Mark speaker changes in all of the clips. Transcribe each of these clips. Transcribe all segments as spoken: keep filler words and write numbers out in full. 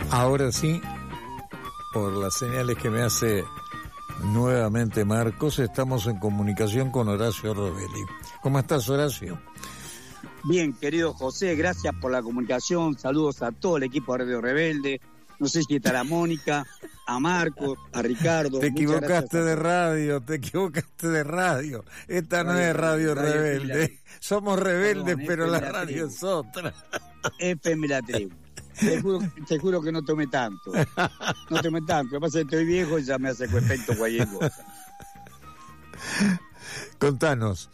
Speaker 1: Ahora sí, por las señales que me hace nuevamente Marcos, estamos en comunicación con Horacio Rovelli. ¿Cómo estás, Horacio?
Speaker 2: Bien, querido José, gracias por la comunicación. Saludos a todo el equipo de Radio Rebelde. No sé si está la Mónica, a Marcos, a Ricardo.
Speaker 1: Te equivocaste de radio, te equivocaste de radio. Esta no es Radio Rebelde. Somos rebeldes, pero la radio es otra.
Speaker 2: F M La Tribu. Te juro, te juro que no tomé tanto. No tomé tanto. Lo que pasa es que estoy viejo y ya me hace efecto cualquier cosa.
Speaker 1: Contanos.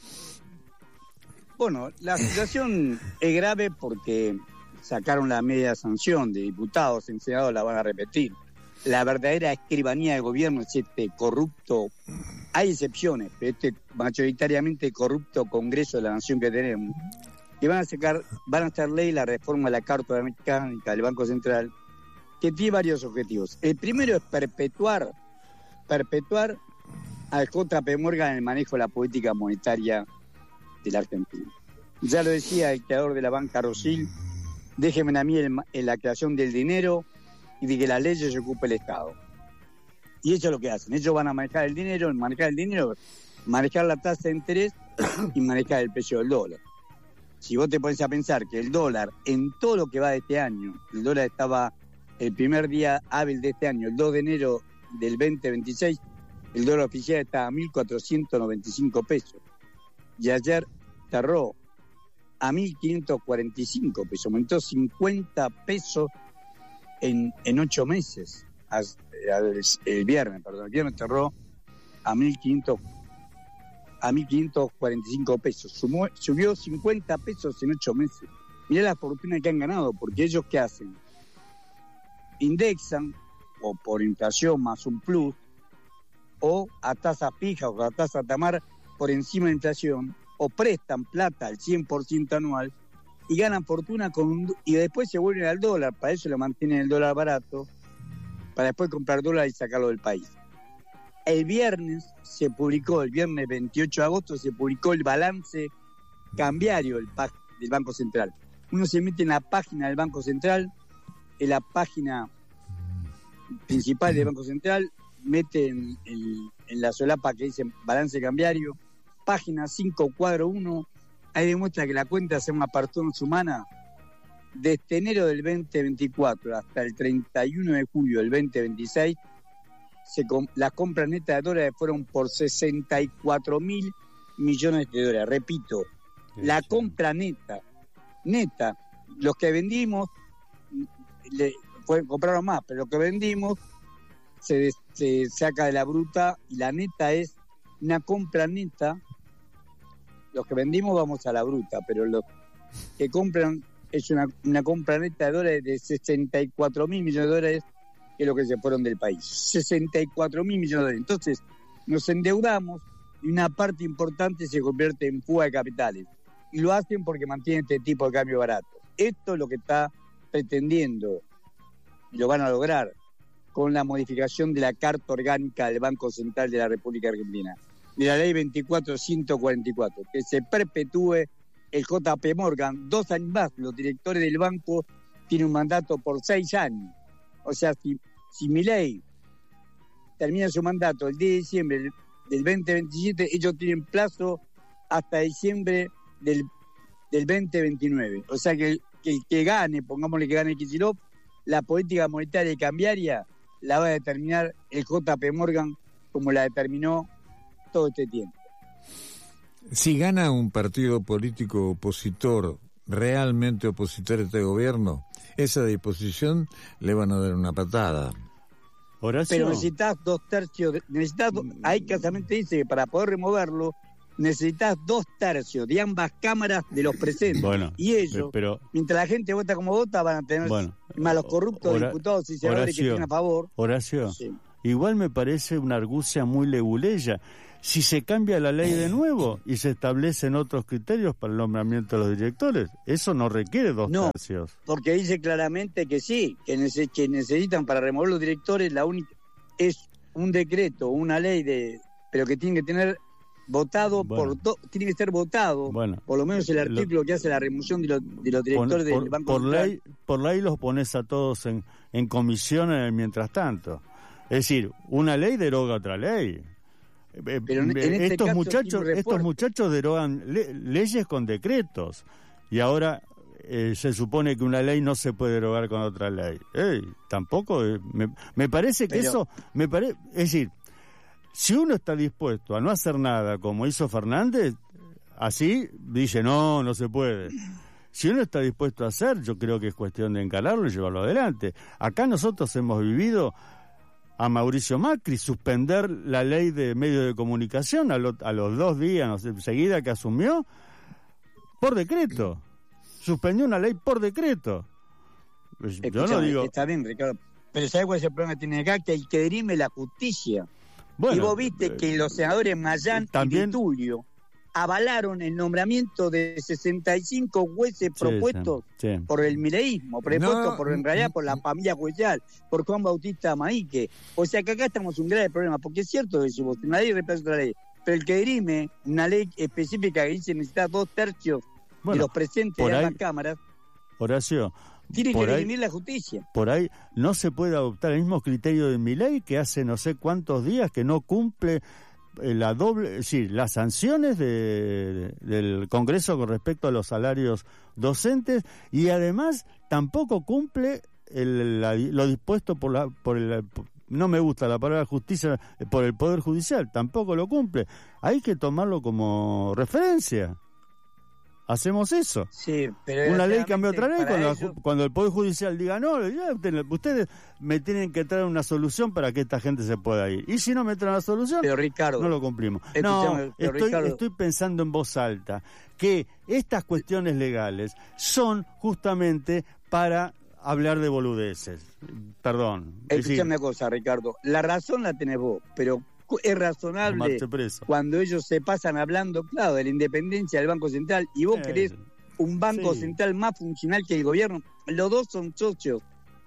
Speaker 2: Bueno, la situación es grave porque sacaron la media sanción de diputados, en Senado la van a repetir. La verdadera escribanía de gobierno es este corrupto, hay excepciones, pero este mayoritariamente corrupto Congreso de la Nación que tenemos, que van a sacar, van a hacer ley la reforma de la Carta Mecánica del Banco Central, que tiene varios objetivos. El primero es perpetuar, perpetuar al J P Morgan en el manejo de la política monetaria de la Argentina. Ya lo decía el creador de la banca Rosil, déjenme a mí en, en la creación del dinero y de que las leyes se ocupe el Estado. Y eso es lo que hacen. Ellos van a manejar el dinero, manejar el dinero, manejar la tasa de interés y manejar el precio del dólar. Si vos te pones a pensar que el dólar, en todo lo que va de este año, el dólar estaba el primer día hábil de este año, el dos de enero del veinte veintiséis, el dólar oficial estaba a mil cuatrocientos noventa y cinco pesos. Y ayer cerró a mil quinientos cuarenta y cinco pesos, aumentó cincuenta pesos en, en ocho meses. El, el viernes, perdón, el viernes cerró a mil quinientos cuarenta y cinco pesos. Sumó, subió cincuenta pesos en ocho meses. Mirá la fortuna que han ganado, porque ellos ¿qué hacen? Indexan, o por inflación más un plus, o a tasa fija o a tasa tamar por encima de inflación, o prestan plata al cien por ciento anual y ganan fortuna con un, y después se vuelven al dólar, para eso lo mantienen el dólar barato, para después comprar dólar y sacarlo del país. El viernes se publicó, el viernes veintiocho de agosto, se publicó el balance cambiario del, del Banco Central. Uno se mete en la página del Banco Central, en la página principal del Banco Central, mete en, en, en la solapa que dice balance cambiario, página cinco, cuadro uno, ahí demuestra que la cuenta es una persona humana. Desde enero del veinte veinticuatro hasta el treinta y uno de julio del veinte veintiséis, se, las compras netas de dólares fueron por sesenta y cuatro mil millones de dólares. Repito, la compra neta, neta, los que vendimos, le, fue, compraron más, pero lo que vendimos se, se saca de la bruta y la neta es una compra neta. Los que vendimos vamos a la bruta, pero los que compran es una, una compra neta de dólares de sesenta y cuatro mil millones de dólares, que es lo que se fueron del país. sesenta y cuatro mil millones de dólares. Entonces, nos endeudamos y una parte importante se convierte en fuga de capitales. Y lo hacen porque mantienen este tipo de cambio barato. Esto es lo que está pretendiendo, y lo van a lograr, con la modificación de la Carta Orgánica del Banco Central de la República Argentina, de la ley veinticuatro ciento cuarenta y cuatro, que se perpetúe el J P Morgan dos años más. Los directores del banco tienen un mandato por seis años. O sea, si, si Milei termina su mandato el diez de diciembre del, del veinte veintisiete, ellos tienen plazo hasta diciembre del, del veinte veintinueve. O sea, que el, que el que gane, pongámosle que gane Kicillof, la política monetaria y cambiaria la va a determinar el J P Morgan como la determinó todo este tiempo.
Speaker 1: Si gana un partido político opositor, realmente opositor a este gobierno, esa disposición le van a dar una patada.
Speaker 3: Horacio.
Speaker 2: Pero necesitas dos tercios, de, necesitas, ahí casamente dice que para poder removerlo necesitas dos tercios de ambas cámaras de los presentes.
Speaker 3: Bueno,
Speaker 2: y ellos,
Speaker 3: pero,
Speaker 2: mientras la gente vota como vota, van a tener bueno, más los corruptos Hora, diputados y senadores que tienen a favor.
Speaker 3: Horacio,
Speaker 2: sí.
Speaker 3: Igual me parece una argucia muy leguleya. Si se cambia la ley de nuevo y se establecen otros criterios para el nombramiento de los directores, eso no requiere dos
Speaker 2: no,
Speaker 3: tercios.
Speaker 2: Porque dice claramente que sí, que, nece- que necesitan para remover los directores, la única es un decreto, una ley, de, pero que tiene que tener votado
Speaker 3: bueno.
Speaker 2: por do, tiene que ser votado,
Speaker 3: bueno,
Speaker 2: por lo menos el artículo lo, que hace la remoción de, lo, de los directores
Speaker 3: por,
Speaker 2: del Banco
Speaker 3: por
Speaker 2: Central.
Speaker 3: ley, por ley los pones a todos en, en comisión en el mientras tanto. Es decir, una ley deroga otra ley.
Speaker 2: Pero en, en este
Speaker 3: estos
Speaker 2: caso,
Speaker 3: muchachos estos muchachos derogan le, leyes con decretos y ahora eh, se supone que una ley no se puede derogar con otra ley. Ey, tampoco eh, me, me parece que Pero... eso me parece, es decir, si uno está dispuesto a no hacer nada como hizo Fernández, así dice no, no se puede. Si uno está dispuesto a hacer, yo creo que es cuestión de encararlo y llevarlo adelante. Acá nosotros hemos vivido a Mauricio Macri suspender la ley de medios de comunicación a, lo, a los dos días no sé, enseguida que asumió, por decreto. Suspendió una ley por decreto. Pues, yo no digo...
Speaker 2: Está bien, Ricardo. Pero ¿sabes cuál es el problema que tiene acá? Que hay que dirime la justicia. Bueno, y vos viste eh, que los senadores Mayán también... y Tulio avalaron el nombramiento de sesenta y cinco jueces sí, propuestos sí, sí. por el mileísmo, propuestos no, por en realidad por la familia judicial, por Juan Bautista Maíque. O sea que acá estamos un grave problema, porque es cierto que decimos, una ley reemplaza otra ley, pero el que dirime una ley específica que dice necesita dos tercios bueno, de los presentes de ambas cámaras,
Speaker 3: Horacio,
Speaker 2: tiene que dirimir la justicia.
Speaker 3: Por ahí no se puede adoptar el mismo criterio de Milei, que hace no sé cuántos días que no cumple la doble, es decir, las sanciones de, de, del Congreso con respecto a los salarios docentes y además tampoco cumple el, la, lo dispuesto por la por el por, no me gusta la palabra justicia por el Poder Judicial, tampoco lo cumple. Hay que tomarlo como referencia. Hacemos eso.
Speaker 2: Sí, pero
Speaker 3: una ley cambia otra ley cuando,
Speaker 2: ello...
Speaker 3: cuando el Poder Judicial diga no, ya, ustedes me tienen que traer una solución para que esta gente se pueda ir. Y si no me traen la solución,
Speaker 2: pero Ricardo,
Speaker 3: no lo cumplimos. No, estoy, Ricardo... estoy pensando en voz alta que estas cuestiones legales son justamente para hablar de boludeces. Perdón.
Speaker 2: Escúchame una cosa, Ricardo. La razón la tenés vos, pero es razonable cuando ellos se pasan hablando, claro, de la independencia del Banco Central y vos eh, querés un Banco sí. Central más funcional que el gobierno. Los dos son socios.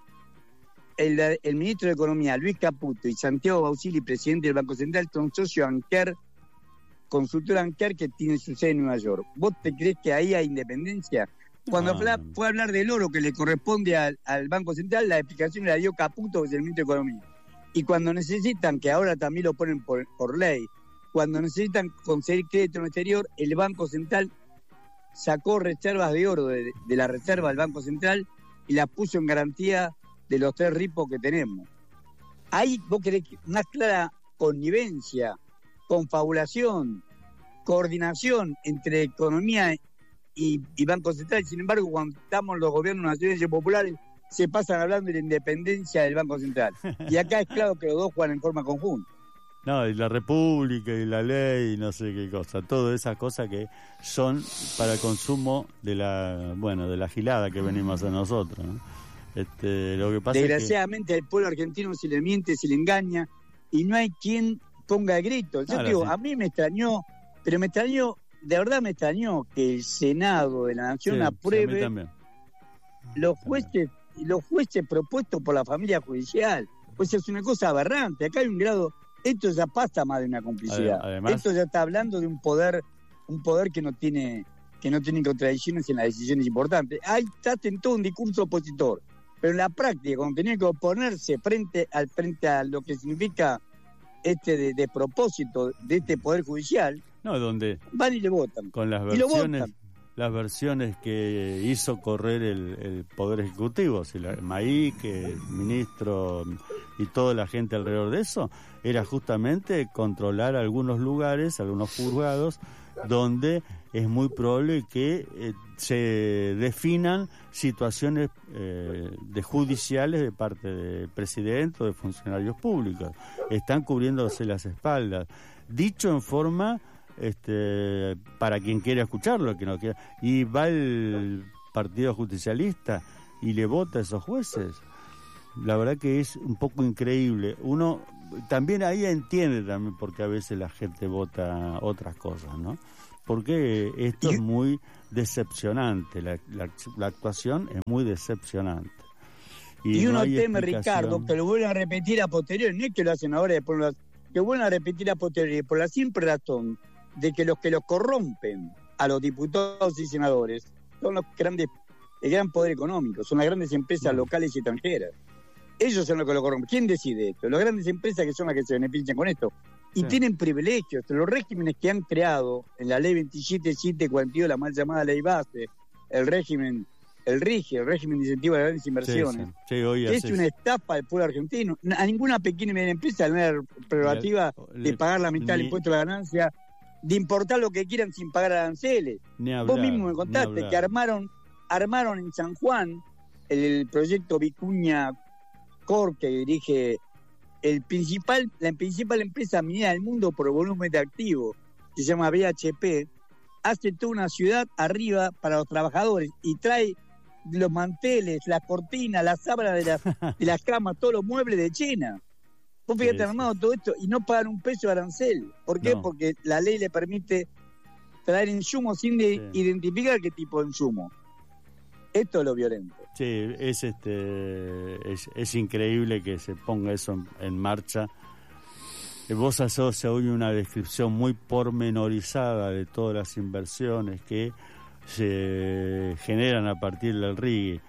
Speaker 2: El, el ministro de Economía, Luis Caputo, y Santiago Bausili, presidente del Banco Central, son socios Anker, consultora Anker, que tiene su sede en Nueva York. ¿Vos te crees que ahí hay independencia? Cuando no. fue, fue a hablar del oro que le corresponde al, al Banco Central, la explicación la dio Caputo, que es el ministro de Economía. Y cuando necesitan, que ahora también lo ponen por, por ley, cuando necesitan conseguir crédito en el exterior, el Banco Central sacó reservas de oro de, de la reserva del Banco Central y las puso en garantía de los tres ripos que tenemos. Ahí vos querés más clara connivencia, confabulación, coordinación entre economía y, y Banco Central. Sin embargo, cuando estamos los gobiernos nacionales y populares, se pasan hablando de la independencia del Banco Central. Y acá es claro que los dos juegan en forma conjunta.
Speaker 3: No, y la República y la ley y no sé qué cosa, todas esas cosas que son para el consumo de la, bueno, de la gilada que venimos a nosotros, ¿no? Este, lo que pasa
Speaker 2: Desgraciadamente
Speaker 3: es que...
Speaker 2: al pueblo argentino se le miente, se le engaña y no hay quien ponga grito. Yo
Speaker 3: Ahora,
Speaker 2: digo,
Speaker 3: sí.
Speaker 2: a mí me extrañó, pero me extrañó, de verdad me extrañó que el Senado de la Nación
Speaker 3: sí,
Speaker 2: apruebe
Speaker 3: sí,
Speaker 2: los jueces los jueces propuestos por la familia judicial. Pues es una cosa aberrante. Acá hay un grado, esto ya pasa más de una complicidad.
Speaker 3: Además,
Speaker 2: esto ya está hablando de un poder, un poder que no tiene, que no tiene contradicciones en las decisiones importantes. Ahí está en todo un discurso opositor, pero en la práctica, cuando tenía que oponerse frente al frente a lo que significa este de, de propósito de este poder judicial,
Speaker 3: no, donde
Speaker 2: van y le votan.
Speaker 3: Con las
Speaker 2: y lo
Speaker 3: versiones
Speaker 2: votan.
Speaker 3: Las versiones que hizo correr el, el Poder Ejecutivo, si la, Maíque, el ministro y toda la gente alrededor de eso, era justamente controlar algunos lugares, algunos juzgados, donde es muy probable que eh, se definan situaciones eh, de judiciales de parte del presidente o de funcionarios públicos. Están cubriéndose las espaldas. Dicho en forma... Este, para quien quiera escucharlo, que no quiera, y va el Partido Justicialista y le vota a esos jueces. La verdad que es un poco increíble. Uno también ahí entiende también por qué a veces la gente vota otras cosas, ¿no? Porque esto es muy decepcionante, la, la, la actuación es muy decepcionante.
Speaker 2: Y, y uno no teme, Ricardo, que lo vuelvan a repetir a posteriori, no es que lo hacen ahora y después lo hacen, que vuelvan a repetir a posteriori, por la simple razón de que los que los corrompen a los diputados y senadores son los grandes, el gran poder económico, son las grandes empresas locales y extranjeras. Ellos son los que lo corrompen. ¿Quién decide esto? Las grandes empresas, que son las que se benefician con esto. Y sí. tienen privilegios. Los regímenes que han creado en la ley veintisiete mil setecientos cuarenta y dos, la mal llamada ley base, el régimen, el RIGI, el régimen de incentivo de grandes inversiones, sí, sí. Sí, hoy es una estafa del pueblo argentino. A ninguna pequeña y media empresa no era prerrogativa le, de pagar la mitad del impuesto a la ganancia, de importar lo que quieran sin pagar aranceles. Hablar, Vos mismo me contaste que armaron, armaron en San Juan el, el proyecto Vicuña Corp, que dirige el principal, la principal empresa minera del mundo por volumen de activos, que se llama B H P, hace toda una ciudad arriba para los trabajadores y trae los manteles, las cortinas, las sábanas de las, de las camas, todos los muebles de China. Vos fíjate, armado todo esto y no pagan un peso de arancel. ¿Por qué? No. Porque la ley le permite traer insumos sin de sí. identificar qué tipo de insumo. Esto es lo violento.
Speaker 3: Sí, es este es, es increíble que se ponga eso en, en marcha. Vos haces hoy una descripción muy pormenorizada de todas las inversiones que se generan a partir del RIGI.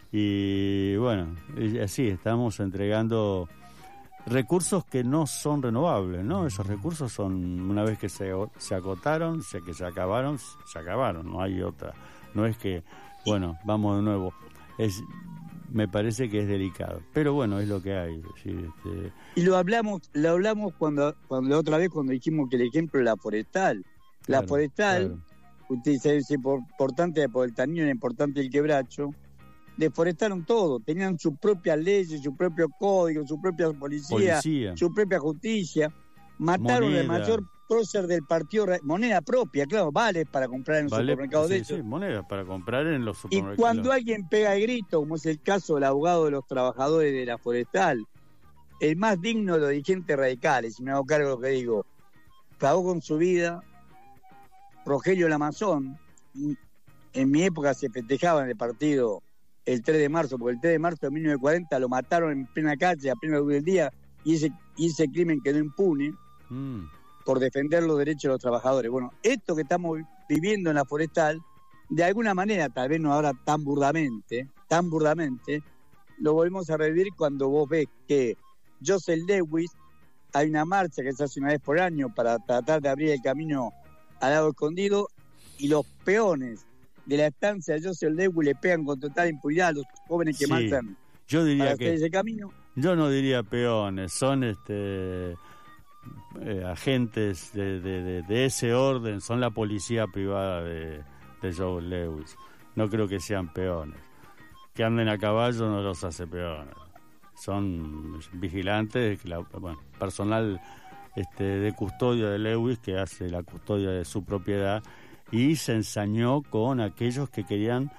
Speaker 3: Y bueno, así estamos entregando recursos que no son renovables, ¿no? Esos recursos son, una vez que se, se agotaron, se, que se acabaron, se acabaron, no hay otra. No es que, bueno, vamos de nuevo. Es, me parece que es delicado, pero bueno, es lo que hay. ¿Sí? Este...
Speaker 2: Y lo hablamos, lo hablamos cuando, cuando la otra vez cuando dijimos que el ejemplo de la forestal, la claro, forestal, claro. Usted dice es importante por el Tanino, es importante el Quebracho, deforestaron todo, tenían sus propias leyes, su propio código, su propia policía, policía. su propia justicia, mataron moneda. El mayor prócer del partido, moneda propia, claro, vale para comprar en los vale, supermercados
Speaker 3: sí,
Speaker 2: de ellos.
Speaker 3: Sí, moneda para comprar en los supermercados.
Speaker 2: Y cuando alguien pega el grito, como es el caso del abogado de los trabajadores de la forestal, el más digno de los dirigentes radicales, si me hago cargo de lo que digo, pagó con su vida. Rogelio Lamazón, en mi época se festejaba en el partido el tres de marzo, porque el tres de marzo de mil novecientos cuarenta lo mataron en plena calle, a plena luz del día, y ese, y ese crimen quedó impune mm. por defender los derechos de los trabajadores. Bueno, esto que estamos viviendo en la forestal, de alguna manera, tal vez no ahora tan burdamente, tan burdamente, lo volvemos a revivir cuando vos ves que Joseph Lewis, hay una marcha que se hace una vez por año para tratar de abrir el camino al lago escondido, y los peones de la estancia de Joseph Lewis le pegan con total impunidad a los jóvenes que sí, matan
Speaker 3: yo diría
Speaker 2: para
Speaker 3: que,
Speaker 2: hacer ese camino.
Speaker 3: Yo no diría peones, son este eh, agentes de, de, de, de ese orden, son la policía privada de, de Joe Lewis. No creo que sean peones. Que anden a caballo no los hace peones. Son vigilantes, la, bueno, personal este, de custodia de Lewis, que hace la custodia de su propiedad, y se ensañó con aquellos que querían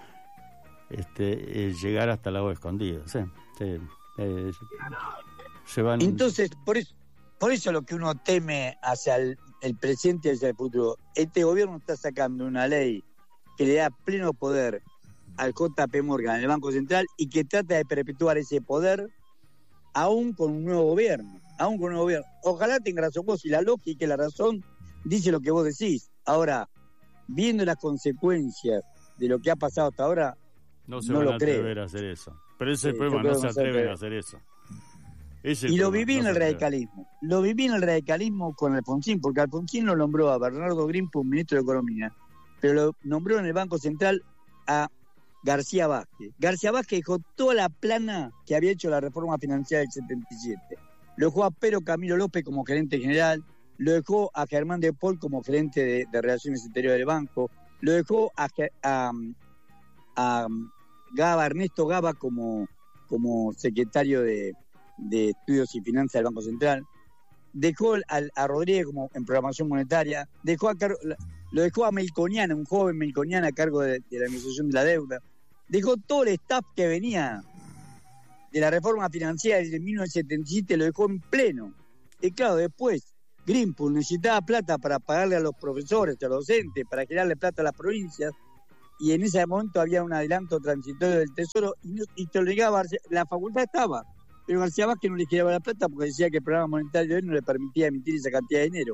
Speaker 3: este, eh, llegar hasta el lago escondido. Sí, sí, eh, se van...
Speaker 2: Entonces, por eso, por eso lo que uno teme hacia el, el presente y hacia el futuro, este gobierno está sacando una ley que le da pleno poder al J P Morgan, el Banco Central, y que trata de perpetuar ese poder aún con un nuevo gobierno, aún con un nuevo gobierno. Ojalá tenga razón vos, y la lógica y la razón dice lo que vos decís. Ahora, viendo las consecuencias de lo que ha pasado hasta ahora,
Speaker 3: no se
Speaker 2: no
Speaker 3: van
Speaker 2: lo
Speaker 3: a
Speaker 2: creo.
Speaker 3: atrever a hacer eso. Pero ese es el problema, no se atreven a hacer eso.
Speaker 2: Y lo viví en el radicalismo. Lo viví en el radicalismo con Alfonsín, porque Alfonsín lo nombró a Bernardo Greenpool ministro de Economía, pero lo nombró en el Banco Central a García Vázquez. García Vázquez dejó toda la plana que había hecho la reforma financiera del setenta y siete. Lo dejó a Pedro Camilo López como gerente general, lo dejó a Germán de Paul como gerente de, de Relaciones Exteriores del banco, lo dejó a, a, a Gaba, Ernesto Gaba como, como secretario de, de Estudios y Finanzas del Banco Central, dejó a, a Rodríguez como en programación monetaria, dejó a lo dejó a Melconiana, un joven Melconiana a cargo de, de la administración de la deuda, dejó todo el staff que venía de la reforma financiera desde mil novecientos setenta y siete, lo dejó en pleno. Y claro, después Greenpool necesitaba plata para pagarle a los profesores, a los docentes, para generarle plata a las provincias, y en ese momento había un adelanto transitorio del Tesoro, y, no, y te obligaba, la facultad estaba, pero García Vázquez no le quería la plata porque decía que el programa monetario de él no le permitía emitir esa cantidad de dinero.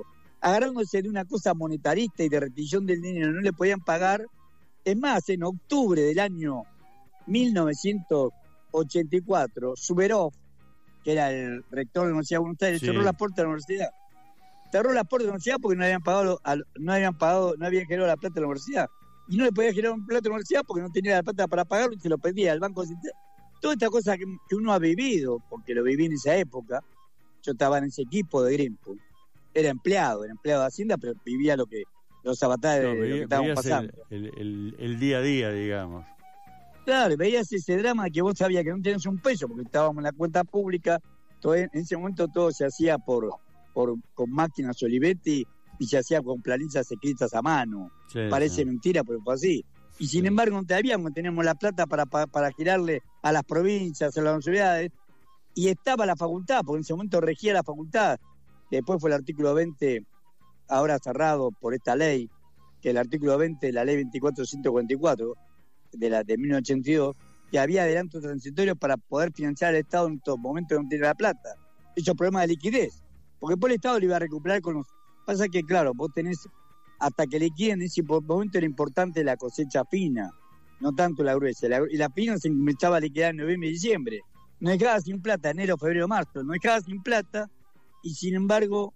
Speaker 2: agarrándose de una cosa monetarista y de retención del dinero, no le podían pagar. Es más, en octubre del año mil novecientos ochenta y cuatro, Suvorov, que era el rector de la Universidad de Buenos Aires, sí. cerró la puerta de la universidad. Cerró la puerta de la universidad porque no habían pagado, no habían pagado, no habían generado la plata de la universidad. Y no le podía generar un plata de la universidad porque no tenía la plata para pagarlo y se lo pedía al Banco Central. Toda esta cosa que, que uno ha vivido, porque lo viví en esa época, yo estaba en ese equipo de Greenpool, era empleado, era empleado de Hacienda, pero vivía lo que los avatares no, veía, que estaban pasando.
Speaker 3: El, el, el, el día a día, digamos.
Speaker 2: Claro, veías ese drama que vos sabías que no tenías un peso, porque estábamos en la cuenta pública, todo, en ese momento todo se hacía por, por con máquinas Olivetti y se hacía con planillas escritas a mano. Sí, Parece sí. mentira, pero fue así. Y sin sí. embargo no teníamos, teníamos la plata para, para, para girarle a las provincias, a las universidades, y estaba la facultad, porque en ese momento regía la facultad. Después fue el artículo veinte, ahora cerrado por esta ley, que el artículo veinte de la ley veinticuatro ciento cuarenta y cuatro, de la de mil novecientos ochenta y dos, que había adelantos transitorios para poder financiar al Estado en estos momentos que no tiene la plata. Esos problemas de liquidez, porque después el Estado lo iba a recuperar con los... Pasa que, claro, vos tenés, hasta que liquiden, en ese momento era importante la cosecha fina, no tanto la gruesa. La, y la fina se comenzaba a liquidar en noviembre y diciembre. No dejaba sin plata, enero, febrero, marzo, no dejaba sin plata, y sin embargo,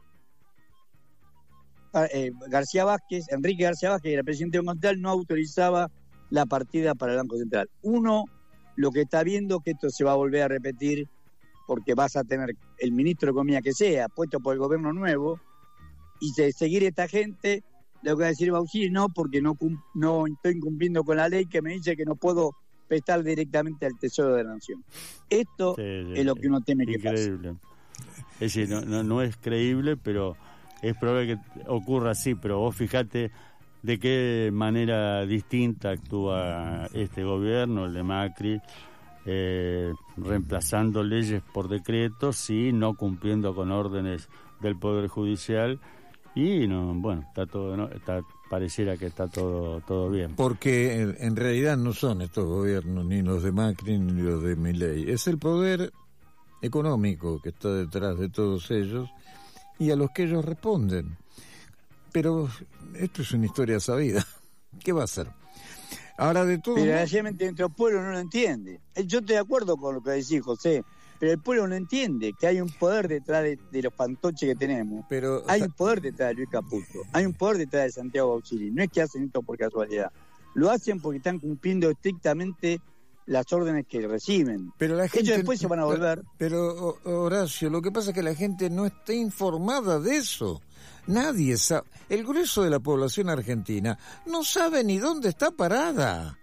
Speaker 2: eh, García Vázquez, Enrique García Vázquez, que era presidente del Banco Central, no autorizaba la partida para el Banco Central. Uno, lo que está viendo que esto se va a volver a repetir, porque vas a tener el ministro de Economía que sea, puesto por el gobierno nuevo, y de seguir esta gente, lo que va a decir Baucini, no, porque no, no estoy incumpliendo con la ley que me dice que no puedo prestar directamente al Tesoro de la Nación. Esto sí, es lo que uno teme que pase.
Speaker 3: Increíble. Es decir, no, no, no es creíble, pero es probable que ocurra así, pero vos fijate de qué manera distinta actúa este gobierno, el de Macri, eh, reemplazando leyes por decretos y no cumpliendo con órdenes del Poder Judicial. Y no, bueno, está todo, ¿no? está, pareciera que está todo todo bien.
Speaker 1: Porque en, en realidad no son estos gobiernos, ni los de Macri ni los de Milei. Es el poder económico que está detrás de todos ellos y a los que ellos responden. Pero esto es una historia sabida. ¿Qué va a hacer? Ahora de todo...
Speaker 2: Pero realmente dentro del pueblo no lo entiende. Yo estoy de acuerdo con lo que decís, José. Pero el pueblo no entiende que hay un poder detrás de, de los fantoches que tenemos. Pero, hay o sea, un poder detrás de Luis Caputo, hay un poder detrás de Santiago Baucini. No es que hacen esto por casualidad. Lo hacen porque están cumpliendo estrictamente las órdenes que reciben.
Speaker 1: Pero la gente,
Speaker 2: ellos después se van a volver.
Speaker 1: Pero, Horacio, lo que pasa es que la gente no está informada de eso. Nadie sabe. El grueso de la población argentina no sabe ni dónde está parada.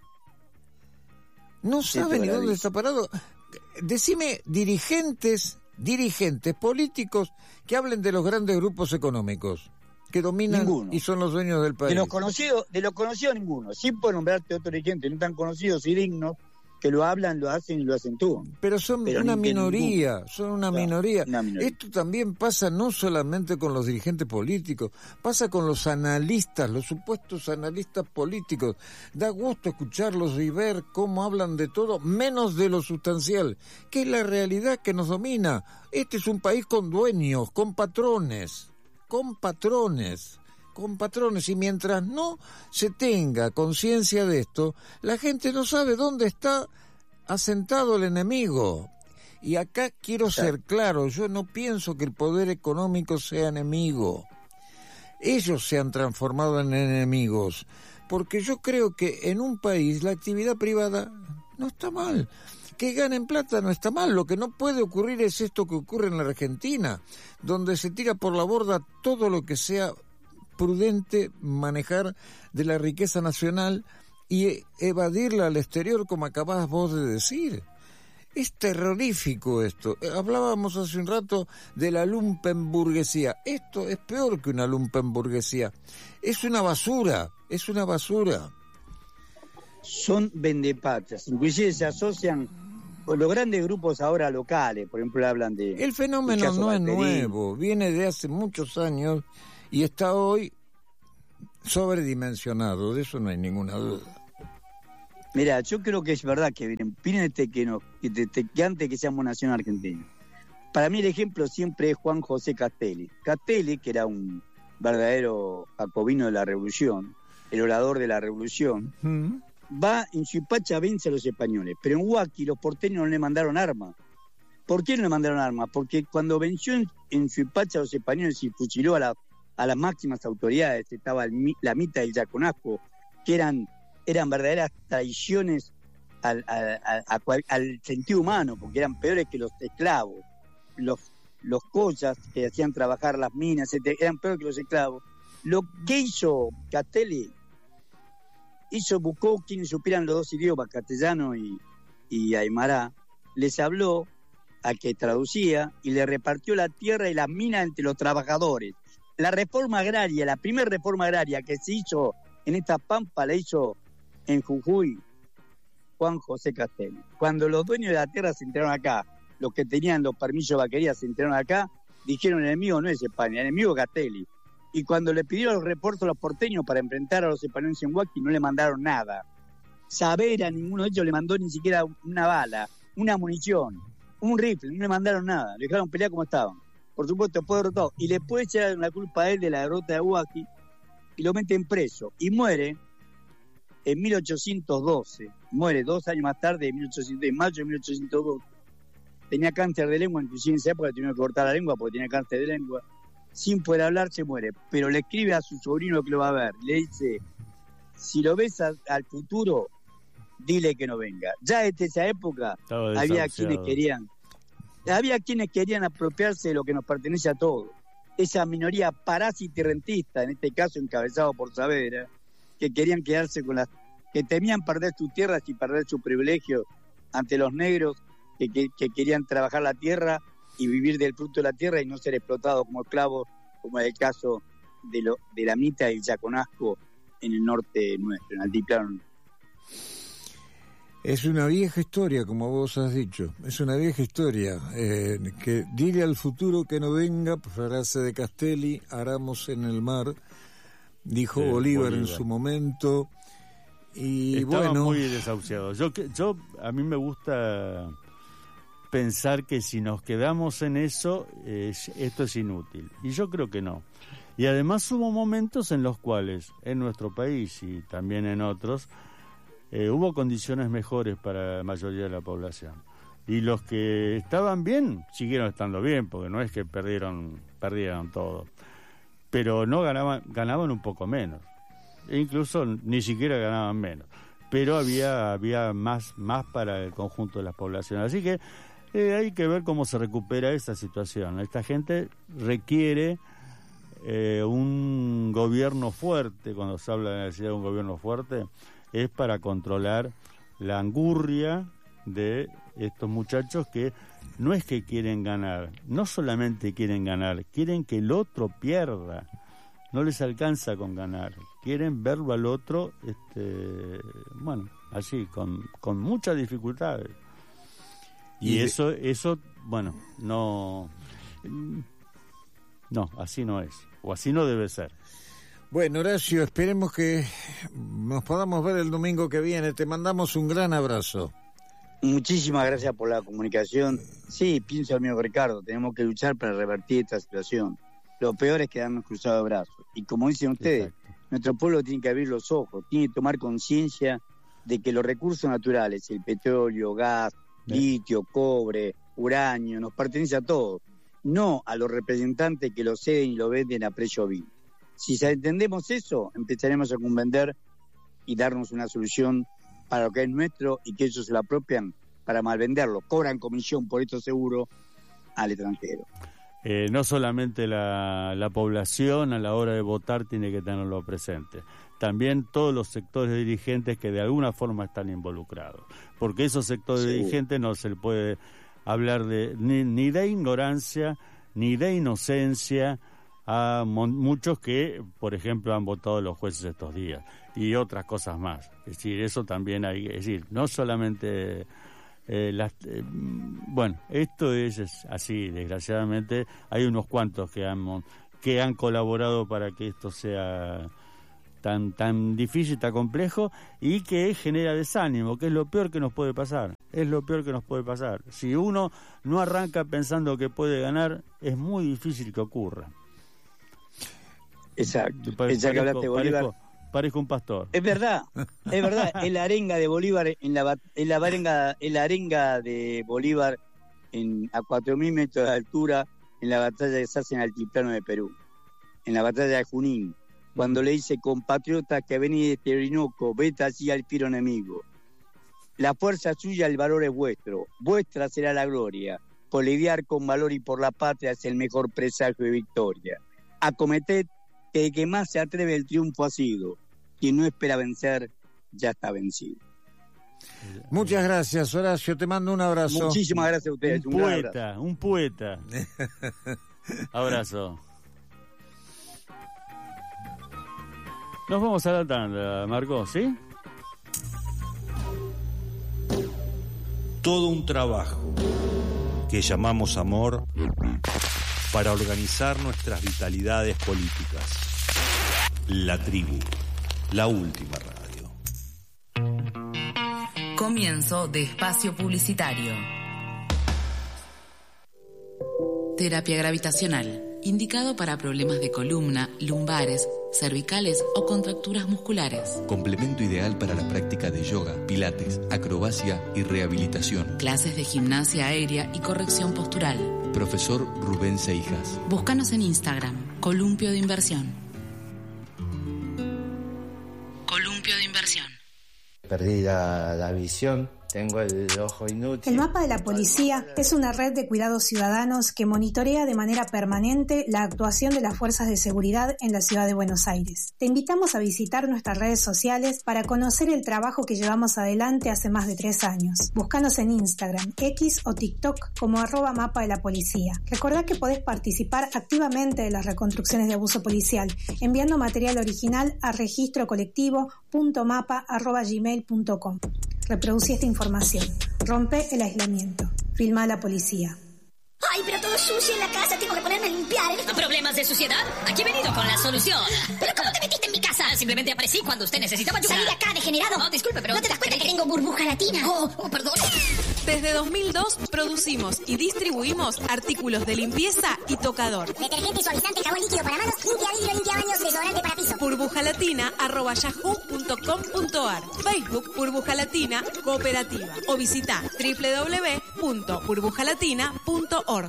Speaker 1: No sabe ni dónde está parado. Decime dirigentes, dirigentes políticos que hablen de los grandes grupos económicos que dominan ninguno. Y son los dueños del país.
Speaker 2: De los conocidos, de los conocidos ninguno. Sí puedo nombrarte otros dirigentes no tan conocidos y dignos que lo hablan, lo hacen y lo acentúan.
Speaker 1: Pero son Pero una minoría, ninguno. son una, claro, minoría. una minoría. Esto también pasa no solamente con los dirigentes políticos, pasa con los analistas, los supuestos analistas políticos. Da gusto escucharlos y ver cómo hablan de todo, menos de lo sustancial, que es la realidad que nos domina. Este es un país con dueños, con patrones, con patrones. con patrones, y mientras no se tenga conciencia de esto, la gente no sabe dónde está asentado el enemigo. Y acá quiero ser claro, yo no pienso que el poder económico sea enemigo. Ellos se han transformado en enemigos, porque yo creo que en un país la actividad privada no está mal. Que ganen plata no está mal. Lo que no puede ocurrir es esto que ocurre en la Argentina, donde se tira por la borda todo lo que sea prudente manejar de la riqueza nacional y evadirla al exterior, como acabás vos de decir. Es terrorífico esto. Hablábamos hace un rato de la lumpenburguesía. Esto es peor que una lumpenburguesía. Es una basura, es una basura.
Speaker 2: Son vendepatrias. Inclusive se asocian con los grandes grupos ahora locales. Por ejemplo, hablan de...
Speaker 1: El fenómeno no es nuevo. Viene de hace muchos años y está hoy sobredimensionado, de eso no hay ninguna duda.
Speaker 2: Mira, yo creo que es verdad que miren, pídense que, no, que, te, que antes que seamos nación argentina. Para mí el ejemplo siempre es Juan José Castelli. Castelli, que era un verdadero jacobino de la revolución, el orador de la revolución, mm. va en Suipacha, vence a los españoles, pero en Huaki los porteños no le mandaron armas. ¿Por qué no le mandaron armas? Porque cuando venció en, en Suipacha a los españoles y fusiló a, la, a las máximas autoridades, estaba el, la mitad del Yaconasco, que eran, eran verdaderas traiciones al, al, al, al sentido humano, porque eran peores que los esclavos. Los, los collas que hacían trabajar las minas, eran peores que los esclavos. Lo que hizo Castelli, hizo, buscó quienes supieran los dos idiomas, castellano y, y aymara, les habló al que traducía y le repartió la tierra y las minas entre los trabajadores. La reforma agraria, la primera reforma agraria que se hizo en esta pampa, la hizo en Jujuy Juan José Castelli. Cuando los dueños de la tierra se enteraron acá, los que tenían los permisos de vaquería se enteraron acá, dijeron: el enemigo no es España, el enemigo es Castelli. Y cuando le pidieron los reportes a los porteños para enfrentar a los españoles en Huaki, no le mandaron nada. Savera, ninguno de ellos le mandó ni siquiera una bala, una munición, un rifle, no le mandaron nada. Le dejaron pelear como estaban. Por supuesto, fue derrotado. Y le puede echar la culpa a él de la derrota de Huaki y lo meten preso. Y muere en mil ochocientos doce. Muere dos años más tarde, en, mil ochocientos, en mayo de mil ochocientos doce. Tenía cáncer de lengua, inclusive en esa época tenía que cortar la lengua porque tenía cáncer de lengua. Sin poder hablar se muere, pero le escribe a su sobrino que lo va a ver, le dice: si lo ves a, al futuro, dile que no venga. Ya desde esa época había quienes querían, había quienes querían apropiarse de lo que nos pertenece a todos. Esa minoría parásita y rentista, en este caso encabezado por Saavedra, que querían quedarse con las, que temían perder sus tierras y perder sus privilegios ante los negros que, que, que querían trabajar la tierra y vivir del fruto de la tierra y no ser explotados como esclavos, como es el caso de, lo, de la mitad del Yaconasco en el norte nuestro, en Altiplano.
Speaker 1: Es una vieja historia, como vos has dicho, es una vieja historia, eh, que dile al futuro que no venga, frase de Castelli, aramos en el mar, dijo eh, Bolívar, Bolívar en su momento, y
Speaker 3: estaba
Speaker 1: bueno...
Speaker 3: muy desahuciado. Yo, yo, a mí me gusta pensar que si nos quedamos en eso, eh, esto es inútil, y yo creo que no. Y además hubo momentos en los cuales, en nuestro país y también en otros, Eh, hubo condiciones mejores para la mayoría de la población. Y los que estaban bien, siguieron estando bien, porque no es que perdieron perdieron todo. Pero no ganaban ganaban un poco menos. E incluso ni siquiera ganaban menos. Pero había había más, más para el conjunto de las poblaciones. Así que eh, hay que ver cómo se recupera esa situación. Esta gente requiere eh, un gobierno fuerte. Cuando se habla de la necesidad de un gobierno fuerte, es para controlar la angurria de estos muchachos que no es que quieren ganar, no solamente quieren ganar, quieren que el otro pierda, no les alcanza con ganar, quieren verlo al otro, este, bueno, así, con, con muchas dificultades. Y, y eso, eso, bueno, no, no, así no es, o así no debe ser.
Speaker 1: Bueno, Horacio, esperemos que nos podamos ver el domingo que viene. Te mandamos un gran abrazo.
Speaker 2: Muchísimas gracias por la comunicación. Sí, pienso, amigo Ricardo, tenemos que luchar para revertir esta situación. Lo peor es quedarnos cruzados de brazos. Y como dicen ustedes, exacto, nuestro pueblo tiene que abrir los ojos, tiene que tomar conciencia de que los recursos naturales, el petróleo, gas, litio, cobre, uranio, nos pertenece a todos, no a los representantes que lo ceden y lo venden a precio vil. Si entendemos eso, empezaremos a comprender y darnos una solución para lo que es nuestro y que ellos se lo apropian para malvenderlo. Cobran comisión por estos seguros al extranjero.
Speaker 3: Eh, no solamente la, la población a la hora de votar tiene que tenerlo presente, también todos los sectores dirigentes que de alguna forma están involucrados, porque esos sectores sí. dirigentes no se le puede hablar de ni, ni de ignorancia ni de inocencia a muchos que, por ejemplo, han votado los jueces estos días y otras cosas más. Es decir, eso también hay que decir, no solamente eh, las, eh, bueno, esto es, es así, desgraciadamente hay unos cuantos que han que han colaborado para que esto sea tan tan difícil, tan complejo y que genera desánimo, que es lo peor que nos puede pasar. Es lo peor que nos puede pasar. Si uno no arranca pensando que puede ganar, es muy difícil que ocurra.
Speaker 2: Exacto.
Speaker 3: Pare,
Speaker 2: ya que hablaste de Bolívar.
Speaker 3: Parezco, parezco un pastor.
Speaker 2: Es verdad, es verdad. Es la arenga de Bolívar, en la, en la, arenga, en la arenga de Bolívar en, a cuatro mil metros de altura en la batalla que se hace en el Altiplano de Perú, en la batalla de Junín, cuando le dice: compatriotas que venís de este Orinoco, vete allí al fiero enemigo. La fuerza suya, el valor es vuestro, vuestra será la gloria. Por lidiar con valor y por la patria es el mejor presagio de victoria. Acometed que el que más se atreve el triunfo ha sido. Quien no espera vencer, ya está vencido.
Speaker 1: Muchas gracias, Horacio, te mando un abrazo.
Speaker 2: Muchísimas gracias a ustedes.
Speaker 3: Un, un poeta, un poeta. Abrazo. Nos vamos a la tanda, Marco, ¿sí?
Speaker 4: Todo un trabajo que llamamos amor para organizar nuestras vitalidades políticas. La tribu, la última radio.
Speaker 5: Comienzo de espacio publicitario. Terapia gravitacional, indicado para problemas de columna, lumbares, cervicales o contracturas musculares.
Speaker 6: Complemento ideal para la práctica de yoga, pilates, acrobacia y rehabilitación.
Speaker 5: Clases de gimnasia aérea y corrección postural.
Speaker 6: Profesor Rubén Seijas.
Speaker 5: Búscanos en Instagram, Columpio de Inversión. Columpio de Inversión.
Speaker 7: Perdí la, la visión. Tengo el ojo inútil.
Speaker 8: El Mapa de la Policía es una red de cuidados ciudadanos que monitorea de manera permanente la actuación de las fuerzas de seguridad en la ciudad de Buenos Aires. Te invitamos a visitar nuestras redes sociales para conocer el trabajo que llevamos adelante hace más de tres años. Búscanos en Instagram, X o TikTok como arroba Mapa de la Policía. Recordá que podés participar activamente de las reconstrucciones de abuso policial enviando material original a registro colectivo punto mapa arroba gmail punto com. Reproducí esta información. Rompe el aislamiento. Filma a la policía.
Speaker 9: Ay, pero todo sucio en la casa, tengo que ponerme a limpiar. ¿eh? ¿Problemas de suciedad? Aquí he venido con la solución. ¿Pero cómo te metiste en mi casa? Simplemente aparecí cuando usted necesitaba ayuda. Salí de acá, degenerado. No, disculpe, pero... ¿No te das cuenta que tengo burbuja latina? Oh, oh, perdón.
Speaker 10: Desde dos mil dos producimos y distribuimos artículos de limpieza y tocador.
Speaker 9: Detergente, suavizante, jabón líquido para manos, limpia vidrio, limpia baños, desodorante para piso.
Speaker 10: burbujalatina arroba yahoo punto com punto ar. Facebook Burbuja Latina Cooperativa. O visita doble u doble u doble u punto burbujalatina punto org.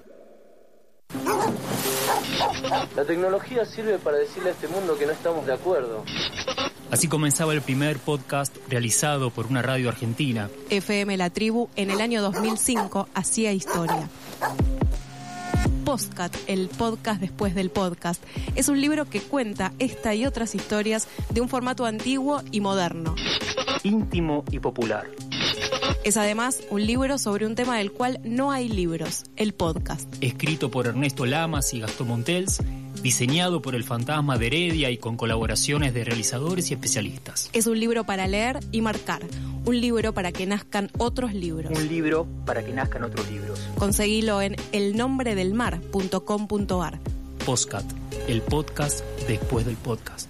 Speaker 11: La tecnología sirve para decirle a este mundo que no estamos de acuerdo.
Speaker 12: Así comenzaba el primer podcast realizado por una radio argentina.
Speaker 10: F M La Tribu en el año dos mil cinco hacía historia. Postcat, el podcast después del podcast, es un libro que cuenta esta y otras historias de un formato antiguo y moderno.
Speaker 12: Íntimo y popular.
Speaker 10: Es además un libro sobre un tema del cual no hay libros, el podcast.
Speaker 12: Escrito por Ernesto Lamas y Gastón Montels, diseñado por el Fantasma de Heredia y con colaboraciones de realizadores y especialistas.
Speaker 10: Es un libro para leer y marcar, un libro para que nazcan otros libros.
Speaker 12: Un libro para que nazcan otros libros.
Speaker 10: Conseguilo en el nombre del mar punto com punto ar.
Speaker 12: Postcat, el podcast después del podcast.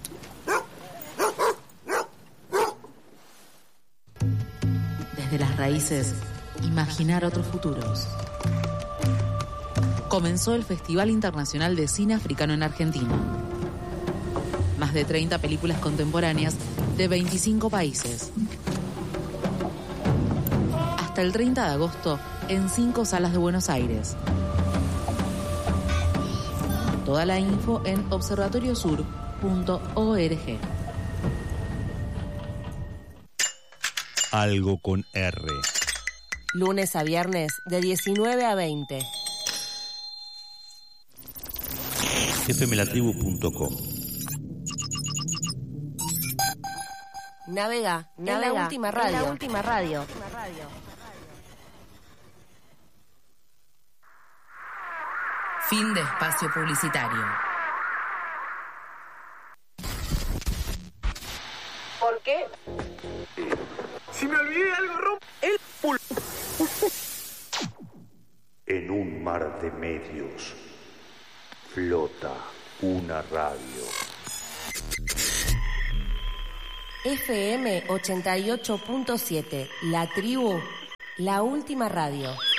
Speaker 5: Desde las raíces, imaginar otros futuros. Comenzó el Festival Internacional de Cine Africano en Argentina. Más de treinta películas contemporáneas de veinticinco países. Hasta el treinta de agosto en cinco salas de Buenos Aires. Toda la info en observatorio sur punto org.
Speaker 4: Algo con R.
Speaker 13: Lunes a viernes de diecinueve a veinte.
Speaker 4: F M la tribu punto com.
Speaker 13: Navega, navega, la última radio. La última radio.
Speaker 5: Fin de espacio publicitario.
Speaker 14: ¿Por qué? Si me olvidé algo, romp el pul...
Speaker 4: En un mar de medios flota una radio.
Speaker 13: F M ochenta y ocho punto siete. La tribu, la última radio.